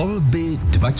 Volby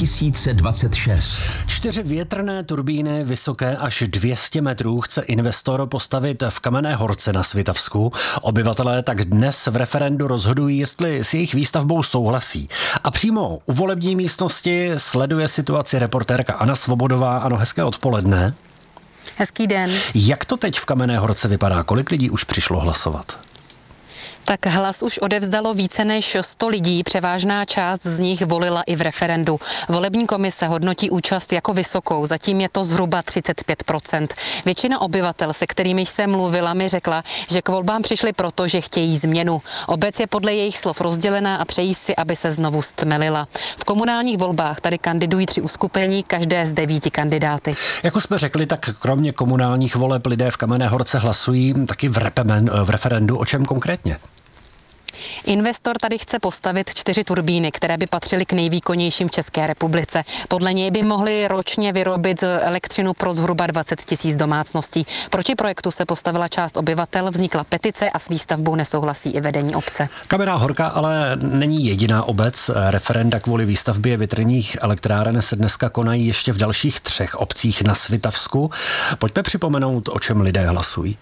2026. 4 větrné turbíny vysoké až 200 metrů chce investor postavit v Kamenné Horce na Svitavsku. Obyvatelé tak dnes v referendu rozhodují, jestli s jejich výstavbou souhlasí. A přímo u volební místnosti sleduje situaci reportérka Anna Svobodová. Ano, hezké odpoledne. Hezký den. Jak to teď v Kamenné Horce vypadá? Kolik lidí už přišlo hlasovat? Tak hlas už odevzdalo více než 100 lidí, převážná část z nich volila i v referendu. Volební komise hodnotí účast jako vysokou, zatím je to zhruba 35%. Většina obyvatel, se kterými jsem mluvila, mi řekla, že k volbám přišli proto, že chtějí změnu. Obec je podle jejich slov rozdělená a přejí si, aby se znovu stmelila. V komunálních volbách tady kandidují 3 uskupení, každé z 9 kandidáty. Jako jsme řekli, tak kromě komunálních voleb lidé v Kamenné Horce hlasují taky v referendu. O čem konkrétně? Investor tady chce postavit 4 turbíny, které by patřily k nejvýkonnějším v České republice. Podle něj by mohly ročně vyrobit elektřinu pro zhruba 20 000 domácností. Proti projektu se postavila část obyvatel, vznikla petice a s výstavbou nesouhlasí i vedení obce. Kamenná Horka ale není jediná obec. Referenda kvůli výstavbě větrných elektráren se dneska konají ještě v dalších 3 obcích na Svitavsku. Pojďme připomenout, o čem lidé hlasují.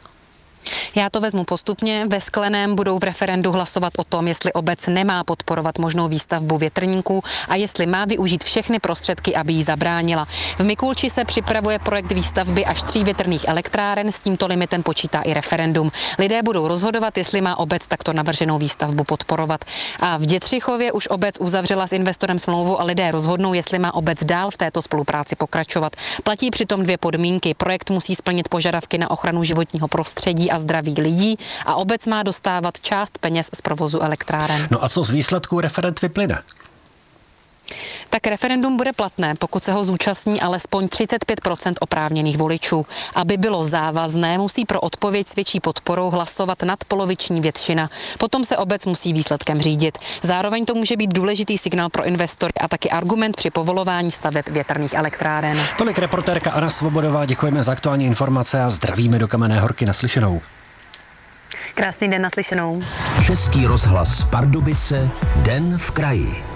Já to vezmu postupně. Ve Skleném budou v referendu hlasovat o tom, jestli obec nemá podporovat možnou výstavbu větrníků a jestli má využít všechny prostředky, aby jí zabránila. V Mikulči se připravuje projekt výstavby až 3 větrných elektráren, s tímto limitem počítá i referendum. Lidé budou rozhodovat, jestli má obec takto navrženou výstavbu podporovat. A v Dětřichově už obec uzavřela s investorem smlouvu a lidé rozhodnou, jestli má obec dál v této spolupráci pokračovat. Platí přitom 2 podmínky. Projekt musí splnit požadavky na ochranu životního prostředí a zdraví lidí a obec má dostávat část peněz z provozu elektráren. No a co z výsledků referend vyplyne? Tak referendum bude platné, pokud se ho zúčastní alespoň 35% oprávněných voličů. Aby bylo závazné, musí pro odpověď s větší podporou hlasovat nadpoloviční většina. Potom se obec musí výsledkem řídit. Zároveň to může být důležitý signál pro investory a taky argument při povolování staveb větrných elektráren. Tolik reportérka Anna Svobodová, děkujeme za aktuální informace a zdravíme do Kamenné Horky. Naslyšenou. Krásný den, naslyšenou. Český rozhlas Pardubice, Den v kraji.